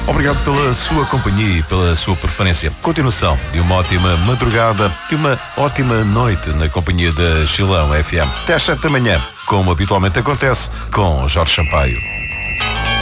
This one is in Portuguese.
Obrigado pela sua companhia e pela sua preferência. Continuação de uma ótima madrugada e uma ótima noite na companhia da Chilão FM. Até às 7 da manhã, como habitualmente acontece, com Jorge Sampaio.